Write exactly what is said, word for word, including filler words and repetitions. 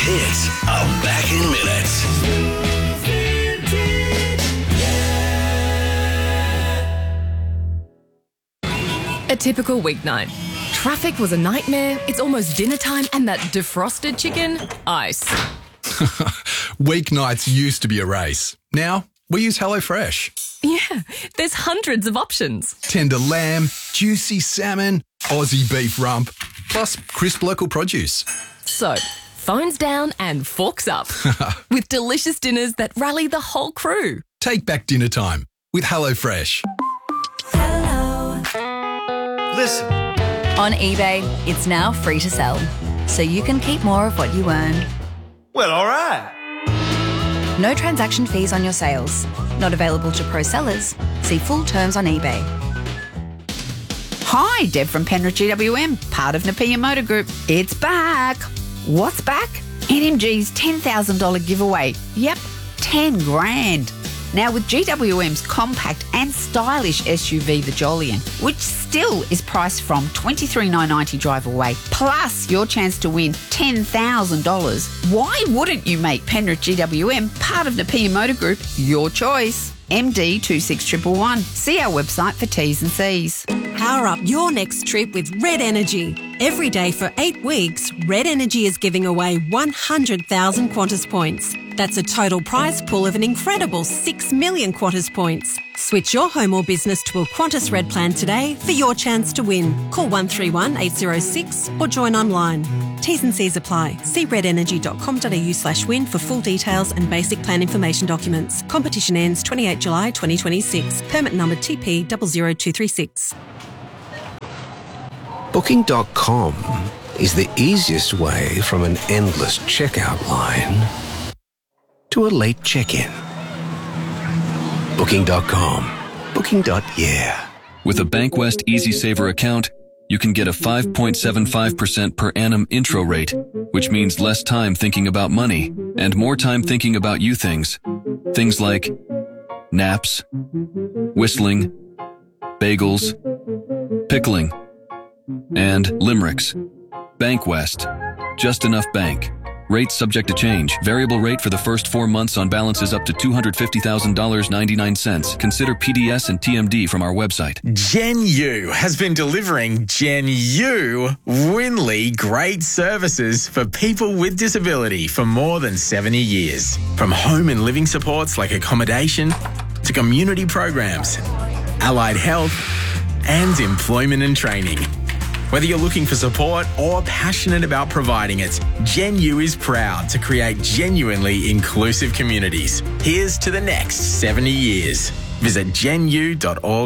hits are back in minutes. A typical weeknight. Traffic was a nightmare, it's almost dinner time, and that defrosted chicken, ice. Weeknights used to be a race. Now, we use HelloFresh. Yeah, there's hundreds of options. Tender lamb, juicy salmon, Aussie beef rump, plus crisp local produce. So, phones down and forks up. With delicious dinners that rally the whole crew. Take back dinner time with HelloFresh. Listen. On eBay, it's now free to sell, so you can keep more of what you earn. Well, all right. No transaction fees on your sales. Not available to pro sellers. See full terms on eBay. Hi, Deb from Penrith G W M, part of Napier Motor Group. It's back. What's back? N M G's ten thousand dollars giveaway. Yep, ten grand. Now with G W M's compact and stylish S U V, the Jolyon, which still is priced from twenty-three thousand nine hundred ninety drive away, plus your chance to win ten thousand dollars. Why wouldn't you make Penrith G W M part of Napier Motor Group your choice? M D two six one one one. See our website for T's and C's. Power up your next trip with Red Energy. Every day for eight weeks, Red Energy is giving away one hundred thousand Qantas points. That's a total prize pool of an incredible six million Qantas points. Switch your home or business to a Qantas Red plan today for your chance to win. Call one three one eight zero six or join online. T's and C's apply. See redenergy.com.au slash win for full details and basic plan information documents. Competition ends twenty-eighth of July twenty twenty-six. Permit number T P zero zero two three six. Booking dot com is the easiest way from an endless checkout line to a late check-in. Booking dot com. Booking. Yeah. With a Bankwest Easy Saver account, you can get a five point seven five percent per annum intro rate, which means less time thinking about money and more time thinking about you things. Things like naps, whistling, bagels, pickling, and limericks. Bankwest. Just enough bank. Rates subject to change. Variable rate for the first four months on balances up to two hundred fifty thousand dollars and ninety-nine cents. Consider P D S and T M D from our website. Gen U has been delivering Gen U Winley great services for people with disability for more than seventy years. From home and living supports like accommodation to community programs, allied health, and employment and training. Whether you're looking for support or passionate about providing it, Gen U is proud to create genuinely inclusive communities. Here's to the next seventy years. Visit gen u dot org.